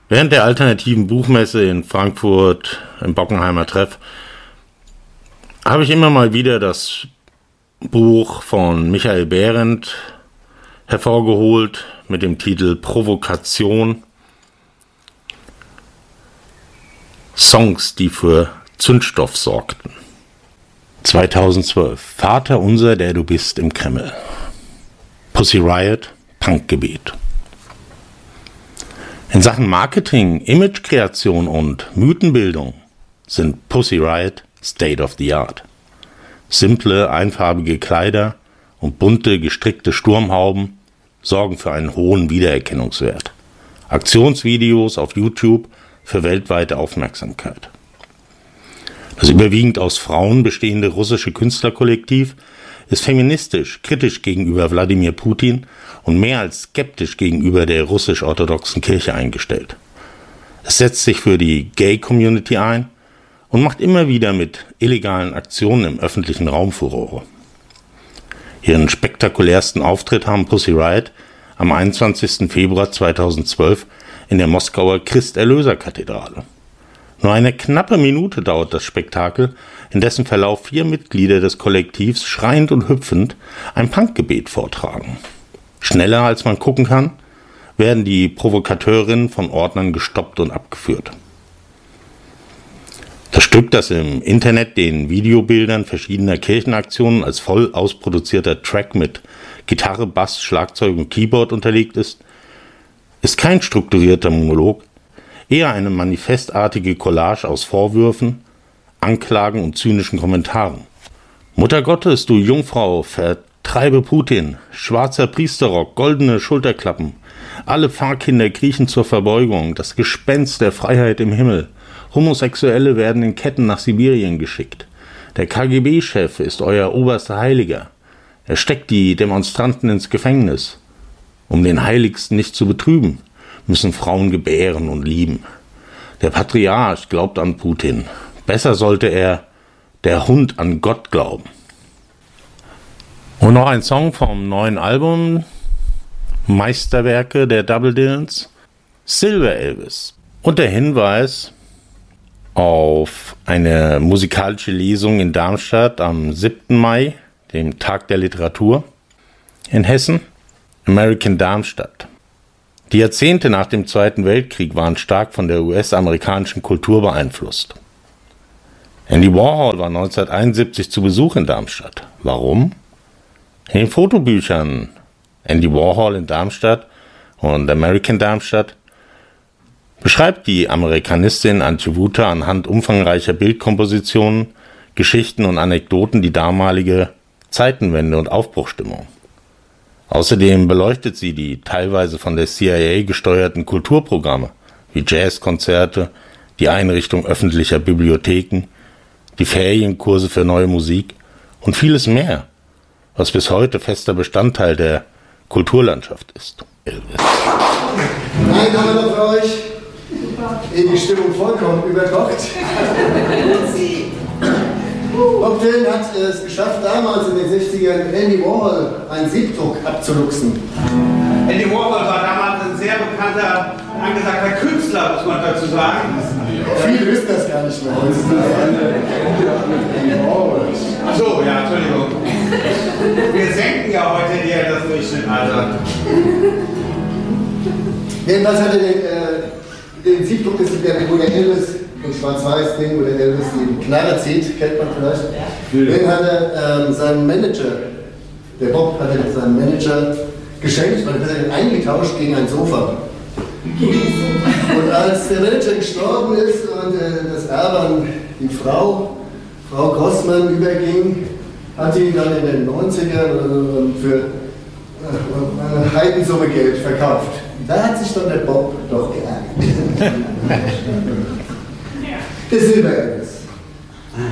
Während der alternativen Buchmesse in Frankfurt im Bockenheimer Treff habe ich immer mal wieder das Buch von Michael Behrendt hervorgeholt mit dem Titel Provokation. Songs, die für Zündstoff sorgten. 2012. Vater unser, der du bist im Kreml. Pussy Riot, Punkgebet. In Sachen Marketing, Imagekreation und Mythenbildung sind Pussy Riot State of the Art. Simple, einfarbige Kleider und bunte, gestrickte Sturmhauben sorgen für einen hohen Wiedererkennungswert. Aktionsvideos auf YouTube für weltweite Aufmerksamkeit. Das überwiegend aus Frauen bestehende russische Künstlerkollektiv ist feministisch, kritisch gegenüber Wladimir Putin und mehr als skeptisch gegenüber der russisch-orthodoxen Kirche eingestellt. Es setzt sich für die Gay-Community ein und macht immer wieder mit illegalen Aktionen im öffentlichen Raum Furore. Ihren spektakulärsten Auftritt haben Pussy Riot am 21. Februar 2012 in der Moskauer Christ-Erlöser-Kathedrale. Nur eine knappe Minute dauert das Spektakel, in dessen Verlauf 4 Mitglieder des Kollektivs schreiend und hüpfend ein Punkgebet vortragen. Schneller als man gucken kann, werden die Provokateurinnen von Ordnern gestoppt und abgeführt. Das Stück, das im Internet den Videobildern verschiedener Kirchenaktionen als voll ausproduzierter Track mit Gitarre, Bass, Schlagzeug und Keyboard unterlegt ist kein strukturierter Monolog, eher eine manifestartige Collage aus Vorwürfen, Anklagen und zynischen Kommentaren. Mutter Gottes, du Jungfrau, vertreibe Putin, schwarzer Priesterrock, goldene Schulterklappen, alle Pfarrkinder kriechen zur Verbeugung, das Gespenst der Freiheit im Himmel, Homosexuelle werden in Ketten nach Sibirien geschickt, der KGB-Chef ist euer oberster Heiliger, er steckt die Demonstranten ins Gefängnis. Um den Heiligsten nicht zu betrüben, müssen Frauen gebären und lieben. Der Patriarch glaubt an Putin. Besser sollte er, der Hund, an Gott glauben. Und noch ein Song vom neuen Album, Meisterwerke der Double Dillons, Silver Elvis. Und der Hinweis auf eine musikalische Lesung in Darmstadt am 7. Mai, dem Tag der Literatur in Hessen. American Darmstadt. Die Jahrzehnte nach dem Zweiten Weltkrieg waren stark von der US-amerikanischen Kultur beeinflusst. Andy Warhol war 1971 zu Besuch in Darmstadt. Warum? In den Fotobüchern Andy Warhol in Darmstadt und American Darmstadt beschreibt die Amerikanistin Antje Wuther anhand umfangreicher Bildkompositionen, Geschichten und Anekdoten die damalige Zeitenwende und Aufbruchstimmung. Außerdem beleuchtet sie die teilweise von der CIA gesteuerten Kulturprogramme wie Jazzkonzerte, die Einrichtung öffentlicher Bibliotheken, die Ferienkurse für neue Musik und vieles mehr, was bis heute fester Bestandteil der Kulturlandschaft ist. Ein Name für euch, in die Stimmung vollkommen überkocht. Bob Dylan hat es geschafft, damals in den 60ern Andy Warhol einen Siebdruck abzuluxen. Andy Warhol war damals ein sehr bekannter, angesagter Künstler, muss man dazu sagen. Viele wissen das gar nicht mehr. Achso, ja, Entschuldigung. Wir senken ja heute eher das Durchschnittsalter. Jedenfalls hat er den Siebdruck, das ist der, wo der Elvis ein Schwarz-Weiß-Ding, wo der Elvis die Knarre zieht, kennt man vielleicht. Den hat er seinem Manager, der Bob hat er seinem Manager geschenkt, weil er hat ihn eingetauscht gegen ein Sofa. Und als der Manager gestorben ist und das Erbe an die Frau Grossmann überging, hat sie ihn dann in den 90ern für eine Heidensumme Geld verkauft. Da hat sich dann der Bob doch geärgert. Der Silber.